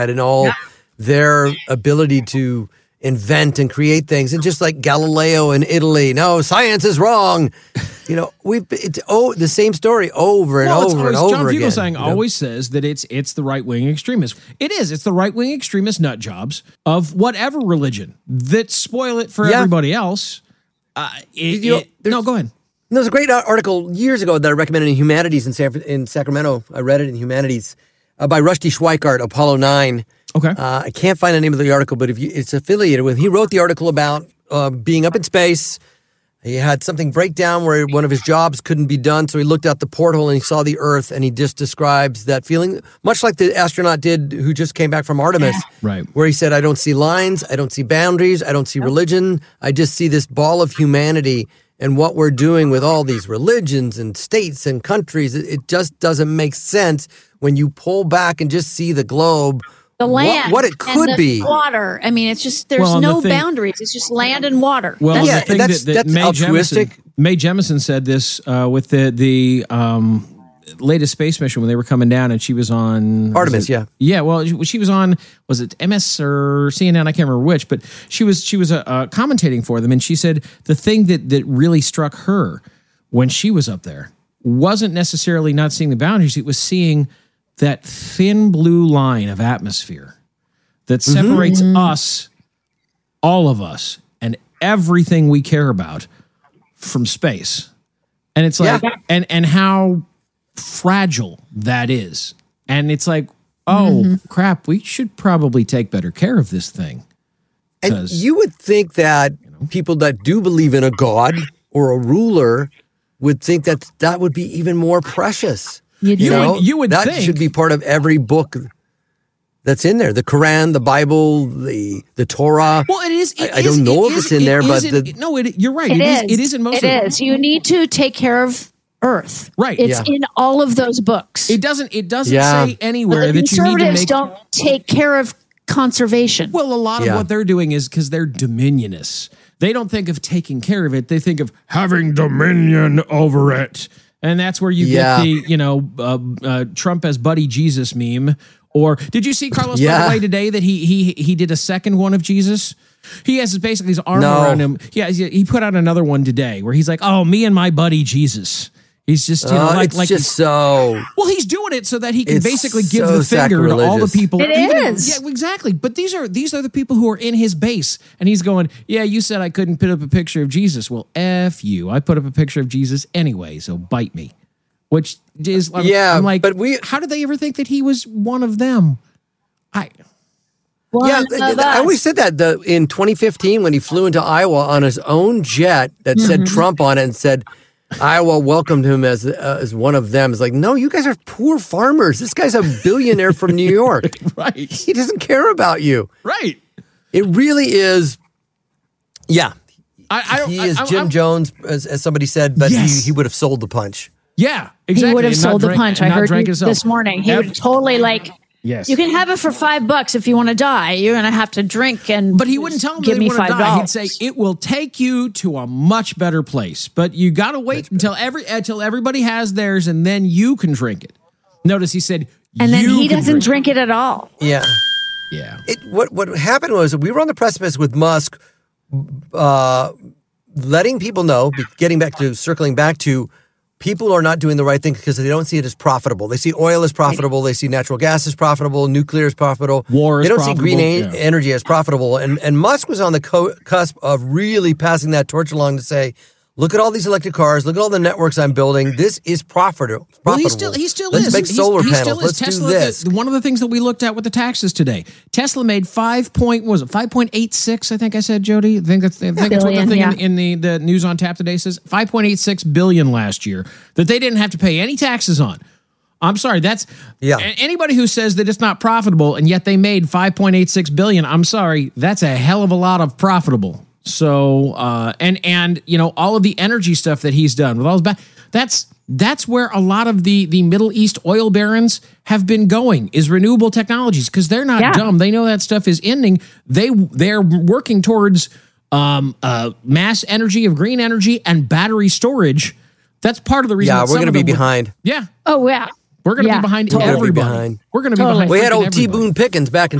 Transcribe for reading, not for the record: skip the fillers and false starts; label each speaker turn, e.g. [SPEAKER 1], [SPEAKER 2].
[SPEAKER 1] and all their ability to invent and create things. And just like Galileo in Italy, no, science is wrong. The same story over and over and over
[SPEAKER 2] John
[SPEAKER 1] again.
[SPEAKER 2] Fugelsang always says that it's the right-wing extremists. It is. It's the right-wing extremist nut jobs of whatever religion that spoil it for everybody else. Go ahead.
[SPEAKER 1] There's a great article years ago that I recommended in Humanities in Sacramento. I read it in Humanities by Rusty Schweikart, Apollo 9.
[SPEAKER 2] Okay.
[SPEAKER 1] I can't find the name of the article, but it's affiliated with. He wrote the article about being up in space. He had something break down where one of his jobs couldn't be done, so he looked out the porthole and he saw the Earth, and he just describes that feeling, much like the astronaut did who just came back from Artemis,
[SPEAKER 2] right?
[SPEAKER 1] Where he said, I don't see lines, I don't see boundaries, I don't see religion, I just see this ball of humanity, and what we're doing with all these religions and states and countries, it just doesn't make sense when you pull back and just see the globe.
[SPEAKER 3] The land,
[SPEAKER 1] what it could
[SPEAKER 3] and the
[SPEAKER 1] be,
[SPEAKER 3] water. I mean, it's just there's no boundaries. It's just land and water.
[SPEAKER 2] Well,
[SPEAKER 1] that's altruistic.
[SPEAKER 2] Mae Jemison said this with the latest space mission when they were coming down, and she was on
[SPEAKER 1] Artemis.
[SPEAKER 2] Well, she was on. Was it MS or CNN? I can't remember which, but she was commentating for them, and she said the thing that really struck her when she was up there wasn't necessarily not seeing the boundaries. It was seeing that thin blue line of atmosphere that separates us, all of us, and everything we care about from space. And it's like, and how fragile that is. And it's like, crap, we should probably take better care of this thing.
[SPEAKER 1] And you would think that people that do believe in a God or a ruler would think that would be even more precious.
[SPEAKER 2] You would
[SPEAKER 1] that
[SPEAKER 2] think.
[SPEAKER 1] Should be part of every book that's in there. The Quran, the Bible, the Torah.
[SPEAKER 2] Well, it is.
[SPEAKER 1] I don't know if it's in there, but
[SPEAKER 2] you're right. It is in most of them.
[SPEAKER 3] It is. You need to take care of Earth.
[SPEAKER 2] Right.
[SPEAKER 3] It's in all of those books.
[SPEAKER 2] It doesn't say anywhere that you need to make.
[SPEAKER 3] Don't take care of conservation.
[SPEAKER 2] Well, a lot of what they're doing is because they're dominionists. They don't think of taking care of it. They think of having dominion over it. And that's where you get the, Trump as Buddy Jesus meme. Or did you see Carlos by the way today that he did a second one of Jesus? He has basically his arm around him. Yeah, he put out another one today where he's like, "Oh, me and my buddy Jesus." He's just
[SPEAKER 1] so.
[SPEAKER 2] Well, he's doing it so that he can basically give the finger to all the people.
[SPEAKER 3] It is.
[SPEAKER 2] Yeah, exactly. But these are the people who are in his base, and he's going, "Yeah, you said I couldn't put up a picture of Jesus. Well, F you. I put up a picture of Jesus anyway, so bite me." Which is, I'm like,
[SPEAKER 1] but
[SPEAKER 2] how did they ever think that he was one of them?
[SPEAKER 1] I always said that in 2015 when he flew into Iowa on his own jet that said Trump on it and said Iowa welcomed him as one of them. It's like, no, you guys are poor farmers. This guy's a billionaire from New York.
[SPEAKER 2] Right.
[SPEAKER 1] He doesn't care about you.
[SPEAKER 2] Right.
[SPEAKER 1] It really is. Yeah. He is Jim Jones, as somebody said, but he would have sold the punch.
[SPEAKER 2] Yeah, exactly.
[SPEAKER 3] He would have sold the punch. I heard this morning. He would totally
[SPEAKER 2] yes.
[SPEAKER 3] You can have it for $5 if you want to die. You're going to have to drink
[SPEAKER 2] But he wouldn't tell him
[SPEAKER 3] give
[SPEAKER 2] that
[SPEAKER 3] me
[SPEAKER 2] he wanted to die.
[SPEAKER 3] $5.
[SPEAKER 2] He'd say it will take you to a much better place, but you got to wait until everybody has theirs, and then you can drink it. Notice he said,
[SPEAKER 3] and then he doesn't drink it at all.
[SPEAKER 1] Yeah,
[SPEAKER 2] yeah.
[SPEAKER 1] What happened was we were on the precipice with Musk, letting people know, circling back to. People are not doing the right thing because they don't see it as profitable. They see oil as profitable. They see natural gas as profitable. Nuclear is profitable.
[SPEAKER 2] War is
[SPEAKER 1] profitable. They don't
[SPEAKER 2] profitable.
[SPEAKER 1] see green energy as profitable. And Musk was on the cusp of really passing that torch along to say, look at all these electric cars. Look at all the networks I'm building. This is profitable.
[SPEAKER 2] Well, he still
[SPEAKER 1] Let's
[SPEAKER 2] is.
[SPEAKER 1] make solar panels.
[SPEAKER 2] Still is.
[SPEAKER 1] Let's
[SPEAKER 2] Tesla,
[SPEAKER 1] do this.
[SPEAKER 2] One of the things that we looked at with the taxes today, Tesla made 5.86, I think I said, Jody. I think that's what the thing in the News on Tap today says. 5.86 billion last year that they didn't have to pay any taxes on. I'm sorry, that's anybody who says that it's not profitable and yet they made 5.86 billion, I'm sorry, that's a hell of a lot of profitable. So and all of the energy stuff that he's done with all his that's where a lot of the Middle East oil barons have been going is renewable technologies because they're not dumb. They know that stuff is ending. They're working towards mass energy of green energy and battery storage. That's part of the reason.
[SPEAKER 1] Yeah, we're going to be behind.
[SPEAKER 2] Yeah.
[SPEAKER 3] Oh yeah.
[SPEAKER 2] We're going to be behind
[SPEAKER 4] totally.
[SPEAKER 2] everybody. We're going to be behind.
[SPEAKER 1] We had old
[SPEAKER 2] everybody.
[SPEAKER 1] T. Boone Pickens back in